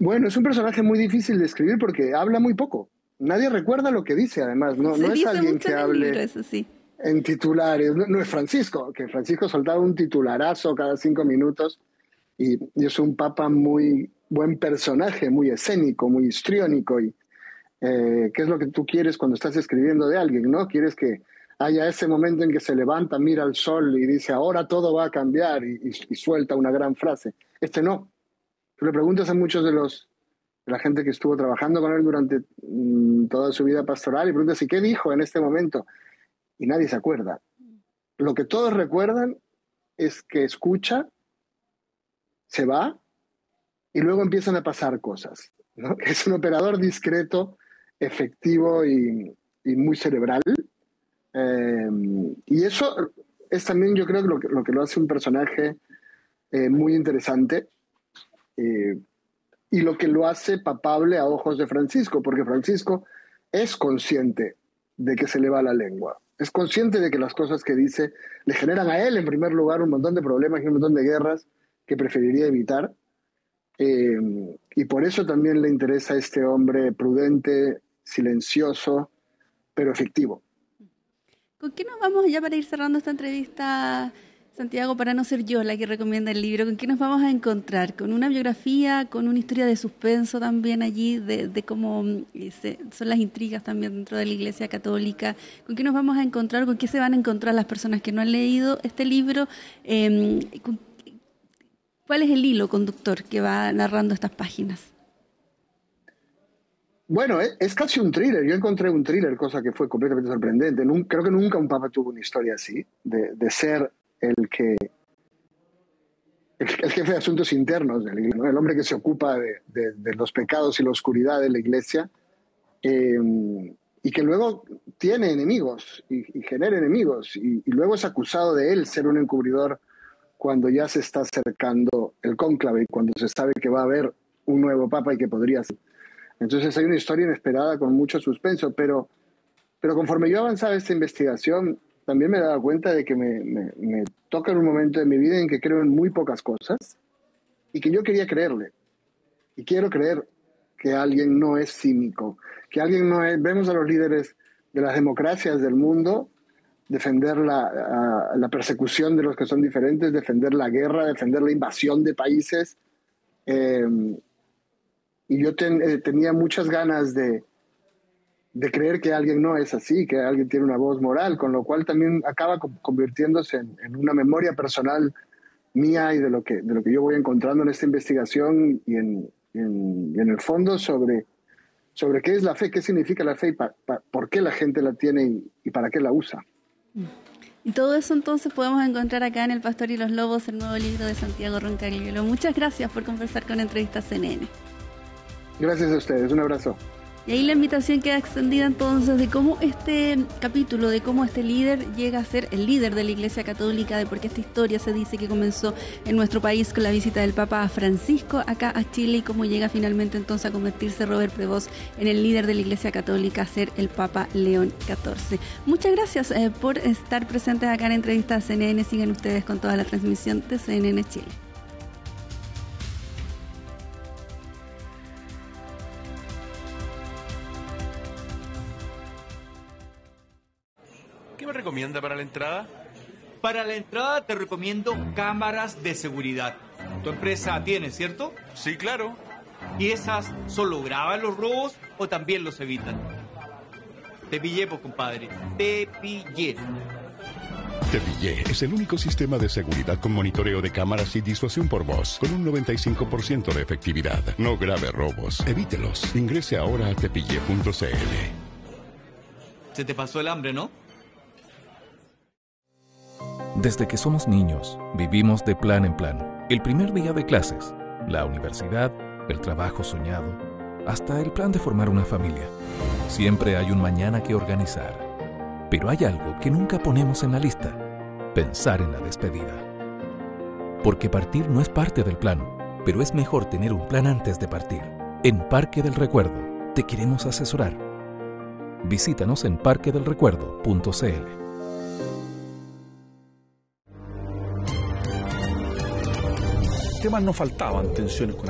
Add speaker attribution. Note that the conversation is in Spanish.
Speaker 1: Bueno, es un personaje muy difícil de escribir porque habla muy poco. Nadie recuerda lo que dice, además. No,
Speaker 2: Se
Speaker 1: no es
Speaker 2: dice
Speaker 1: alguien
Speaker 2: mucho
Speaker 1: que
Speaker 2: en el libro,
Speaker 1: hable
Speaker 2: eso sí.
Speaker 1: en titulares. No, no es Francisco, que Francisco soltaba un titularazo cada 5 minutos y es un papa muy buen personaje, muy escénico, muy histriónico. Y ¿qué es lo que tú quieres cuando estás escribiendo de alguien, no? Quieres que haya ese momento en que se levanta, mira al sol y dice, ahora todo va a cambiar y suelta una gran frase. Este no. Tú le preguntas a muchos de la gente que estuvo trabajando con él durante toda su vida pastoral y preguntas, ¿y qué dijo en este momento? Y nadie se acuerda. Lo que todos recuerdan es que escucha, se va y luego empiezan a pasar cosas, ¿no? Es un operador discreto, efectivo y muy cerebral. Eh, y eso es también, yo creo, lo que lo hace un personaje muy interesante. Eh, y lo que lo hace papable a ojos de Francisco, porque Francisco es consciente de que se le va la lengua, es consciente de que las cosas que dice le generan a él, en primer lugar, un montón de problemas y un montón de guerras que preferiría evitar, eh, y por eso también le interesa a este hombre prudente, silencioso, pero efectivo.
Speaker 2: ¿Con qué nos vamos ya para ir cerrando esta entrevista, Santiago, para no ser yo la que recomienda el libro? ¿Con qué nos vamos a encontrar? ¿Con una biografía, con una historia de suspenso también allí, de cómo son las intrigas también dentro de la Iglesia Católica? ¿Con qué nos vamos a encontrar? ¿Con qué se van a encontrar las personas que no han leído este libro? ¿Cuál es el hilo conductor que va narrando estas páginas?
Speaker 1: Bueno, es casi un thriller. Yo encontré un thriller, cosa que fue completamente sorprendente. Creo que nunca un papa tuvo una historia así, de ser el jefe de asuntos internos de la Iglesia, ¿no? El hombre que se ocupa de los pecados y la oscuridad de la Iglesia, eh, y que luego tiene enemigos y genera enemigos, y luego es acusado de él ser un encubridor cuando ya se está acercando el cónclave y cuando se sabe que va a haber un nuevo papa y que podría ser. Entonces hay una historia inesperada con mucho suspenso, pero conforme yo avanzaba esta investigación, también me daba cuenta de que me toca en un momento de mi vida en que creo en muy pocas cosas y que yo quería creerle. Y quiero creer que alguien no es cínico, que alguien no es... Vemos a los líderes de las democracias del mundo defender la persecución de los que son diferentes, defender la guerra, defender la invasión de países. Eh, y yo tenía muchas ganas de creer que alguien no es así, que alguien tiene una voz moral, con lo cual también acaba convirtiéndose en una memoria personal mía y de lo que yo voy encontrando en esta investigación y en el fondo sobre qué es la fe, qué significa la fe y por qué la gente la tiene y para qué la usa.
Speaker 2: Y todo eso entonces podemos encontrar acá en El Pastor y los Lobos, el nuevo libro de Santiago Roncagliolo. Muchas gracias por conversar con Entrevistas CNN.
Speaker 1: Gracias a ustedes, un abrazo.
Speaker 2: Y ahí la invitación queda extendida entonces de cómo este capítulo, de cómo este líder llega a ser el líder de la Iglesia Católica, de por qué esta historia se dice que comenzó en nuestro país con la visita del Papa Francisco acá a Chile y cómo llega finalmente entonces a convertirse Robert Prevost en el líder de la Iglesia Católica, a ser el Papa León XIV. Muchas gracias por estar presentes acá en Entrevistas CNN. Sigan ustedes con toda la transmisión de CNN Chile.
Speaker 3: ¿Qué me recomienda para la entrada?
Speaker 4: Para la entrada te recomiendo cámaras de seguridad. Tu empresa tiene, ¿cierto?
Speaker 3: Sí, claro.
Speaker 4: ¿Y esas solo graban los robos o también los evitan? Te pillé, pues, compadre. Te pillé.
Speaker 5: Te Pillé es el único sistema de seguridad con monitoreo de cámaras y disuasión por voz, con un 95% de efectividad. No grave robos, evítelos. Ingrese ahora a tepillé.cl.
Speaker 4: Se te pasó el hambre, ¿no?
Speaker 6: Desde que somos niños, vivimos de plan en plan. El primer día de clases, la universidad, el trabajo soñado, hasta el plan de formar una familia. Siempre hay un mañana que organizar. Pero hay algo que nunca ponemos en la lista: pensar en la despedida. Porque partir no es parte del plan, pero es mejor tener un plan antes de partir. En Parque del Recuerdo te queremos asesorar. Visítanos en parquedelrecuerdo.cl.
Speaker 7: ¿Qué más nos faltaban? Tensiones con